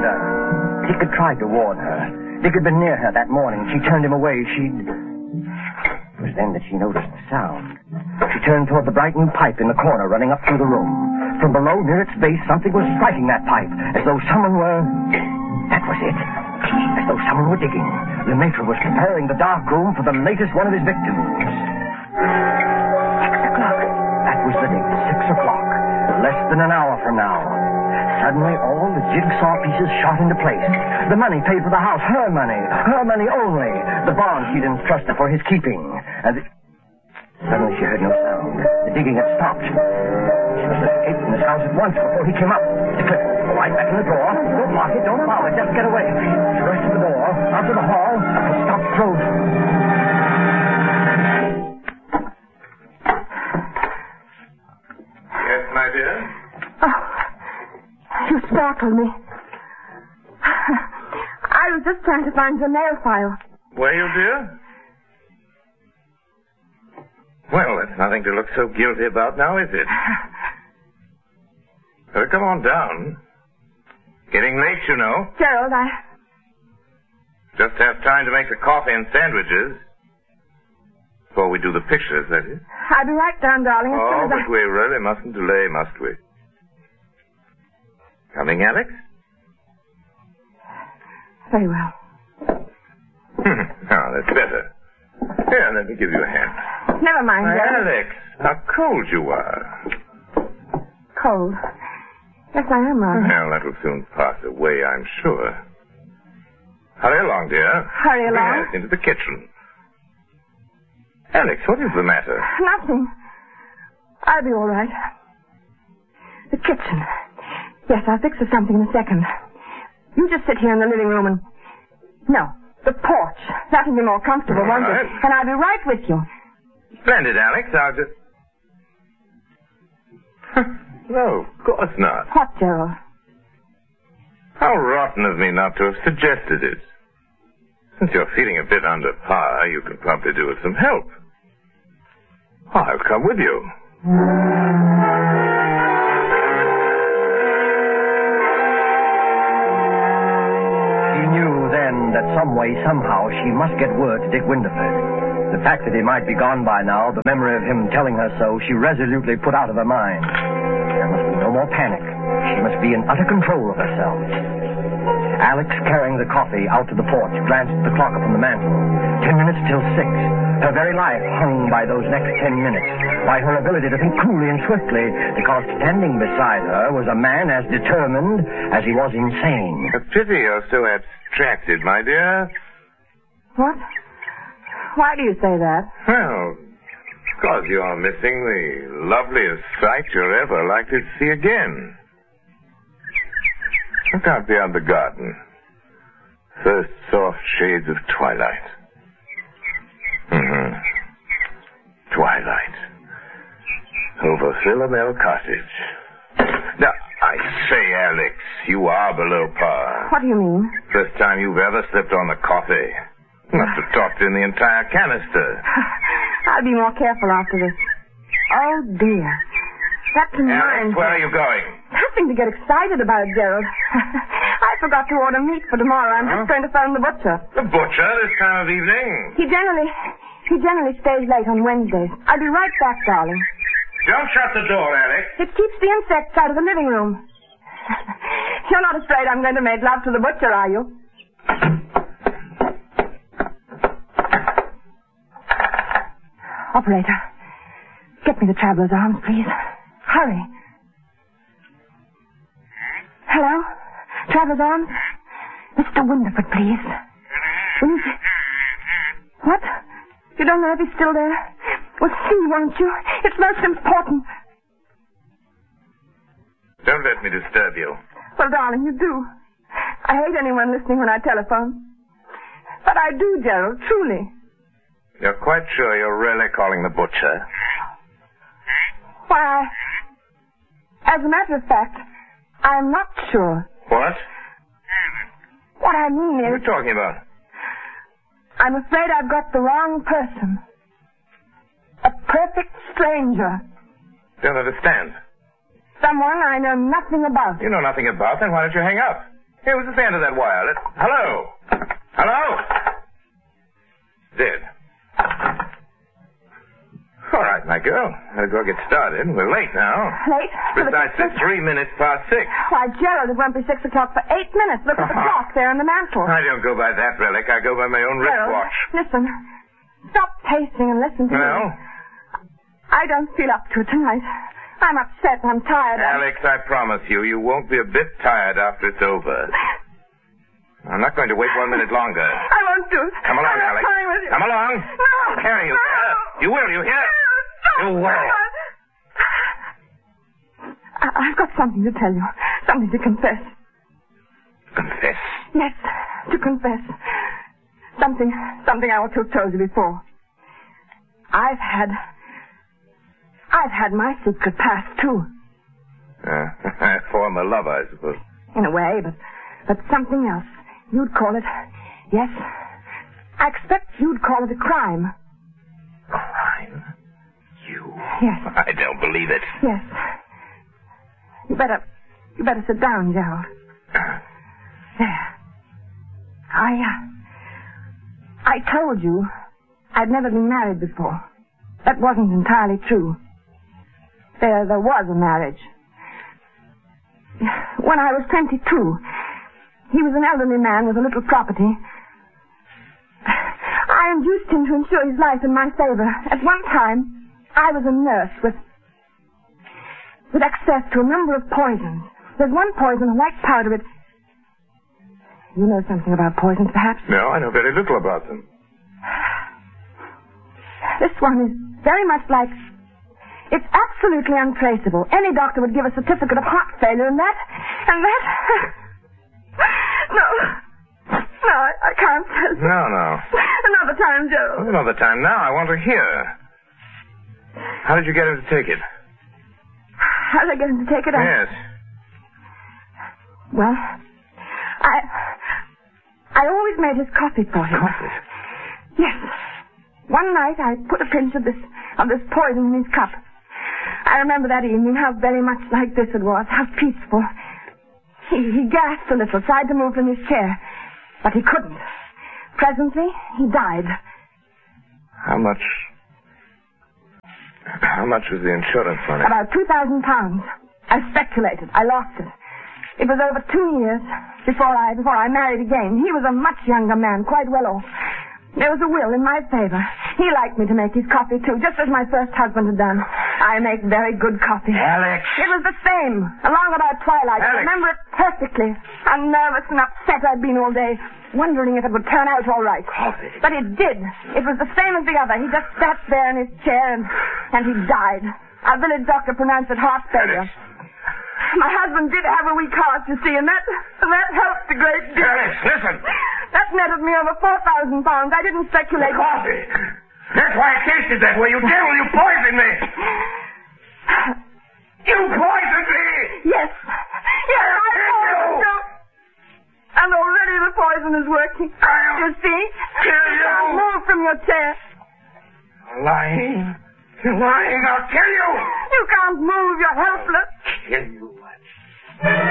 wonder. Dick had tried to warn her. Dick had been near her that morning. She turned him away. It was then that she noticed the sound. She turned toward the bright new pipe in the corner running up through the room. From below, near its base, something was striking that pipe, as though someone were... That was it. As though someone were digging. Le Maître was preparing the dark room for the latest one of his victims. 6 o'clock. That was the date, 6 o'clock. Less than an hour from now. Suddenly, all the jigsaw pieces shot into place. The money paid for the house, her money only. The bond she'd entrusted for his keeping. Suddenly she heard no sound. The digging had stopped. She must have escaped from this house at once before he came up. Go right back in the door. Don't lock it, don't allow it, just get away. She rushed to the door, out to the hall, and stopped frozen. Yes, my dear? Oh, you startled me. I was just trying to find your nail file. Were you, dear? Well, that's nothing to look so guilty about now, is it? Better come on down. Getting late, you know. Gerald, Just have time to make the coffee and sandwiches. Before we do the pictures, that is. I'll be right down, darling. Oh, but we really mustn't delay, must we? Coming, Alex? Very well. Now, that's better. Here, let me give you a hand. Never mind, Gerald. Alex, how cold you are. Cold. Yes, I am, rather. Well, that'll soon pass away, I'm sure. Hurry along, dear. Hurry along? Yes, into the kitchen. Alex, what is the matter? Nothing. I'll be all right. The kitchen. Yes, I'll fix us something in a second. You just sit here in the living room and... No, the porch. That'll be more comfortable, won't it? And I'll be right with you. Splendid, Alex. I'll just... No, of course not. What, Gerald? How rotten of me not to have suggested it. Since you're feeling a bit under par, you can probably do with some help. I'll come with you. She knew then that some way, somehow, she must get word to Dick Winterford. The fact that he might be gone by now, the memory of him telling her so, she resolutely put out of her mind. There must be no more panic. She must be in utter control of herself. Alex, carrying the coffee out to the porch, glanced at the clock upon the mantel. 10 minutes till 6. Her very life hung by those next 10 minutes, by her ability to think coolly and swiftly, because standing beside her was a man as determined as he was insane. A pity you're so abstracted, my dear. What? Why do you say that? Well, because you're missing the loveliest sight you're ever likely to see again. Look out beyond the garden. First soft shades of twilight. Twilight. Over Philomel Cottage. Now, I say, Alex, you are below par. What do you mean? First time you've ever slipped on the coffee. Must have talked in the entire canister. I'll be more careful after this. Oh, dear. That reminds me. Alex, where are you going? Nothing to get excited about, Gerald. I forgot to order meat for tomorrow. I'm just going to phone the butcher. The butcher this time of evening? He generally stays late on Wednesdays. I'll be right back, darling. Don't shut the door, Alex. It keeps the insects out of the living room. You're not afraid I'm going to make love to the butcher, are you? Operator, get me the traveler's arms, please. Hurry. Hello? Traveler's arms? Mr. Winterford, please. What? You don't know if he's still there? Well, see, won't you? It's most important. Don't let me disturb you. Well, darling, you do. I hate anyone listening when I telephone. But I do, Gerald, truly. You're quite sure you're really calling the butcher? Why, as a matter of fact, I'm not sure. What? What I mean What are is, you talking about? I'm afraid I've got the wrong person. A perfect stranger. Don't understand. Someone I know nothing about. You know nothing about, then why don't you hang up? Hey, what's the end of that wire? Hello? Hello? Dead. All right, my girl. Better go get started. We're late now. Late? Precisely 3 minutes past 6. Why, Gerald, it won't be 6 o'clock for 8 minutes. Look at the clock there on the mantel. I don't go by that relic. I go by my own Gerald, wristwatch. listen. Stop pacing and listen to me. Well? I don't feel up to it tonight. I'm upset. I'm tired. Alex, I promise you, you won't be a bit tired after it's over. I'm not going to wait 1 minute longer. I won't do it. Come along, I'm Alex. coming with you. Come along. No. I'll carry you. No. You will, you hear? Stop. You will. I've got something to tell you. Something to confess. Confess? Yes, to confess. Something I ought to have told you before. I've had my secret past, too. Former lover, I suppose. In a way, but something else. You'd call it... Yes. I expect you'd call it a crime. Crime? You? Yes. I don't believe it. Yes. You better sit down, Gerald. There. I told you I'd never been married before. That wasn't entirely true. There was a marriage. When I was 22, he was an elderly man with a little property. I induced him to insure his life in my favor. At one time, I was a nurse with access to a number of poisons. There's one poison, a white powder, it... You know something about poisons, perhaps? No, I know very little about them. This one is very much like... It's absolutely untraceable. Any doctor would give a certificate of heart failure, and that... No, I can't tell you. No. Another time, Gerald. Another time. Now I want to hear. How did you get him to take it? How did I get him to take it? Yes. Well, I always made his coffee for him. Coffee? Yes. One night I put a pinch of this poison in his cup. I remember that evening how very much like this it was, how peaceful. He gasped a little, tried to move from his chair, but he couldn't. Presently, he died. How much was the insurance money? About £2,000. I speculated. I lost it. It was over 2 years before I married again. He was a much younger man, quite well off. There was a will in my favor. He liked me to make his coffee, too, just as my first husband had done. I make very good coffee. Alex! It was the same, along about twilight. Alex. I remember it perfectly. How nervous and upset I'd been all day, wondering if it would turn out all right. Coffee. But it did. It was the same as the other. He just sat there in his chair and he died. Our village doctor pronounced it heart failure. Alex. My husband did have a weak heart, you see, and that helped a great deal. Alex, listen. That netted me over £4,000. I didn't speculate. Coffee. That's why it tasted that way. You devil, you poisoned me. You poisoned me. Yes, I poisoned you. And already the poison is working. You see? Kill you. Can't move from your chair. Lying. You're lying. I'll kill you. You can't move. You're helpless. Kill you.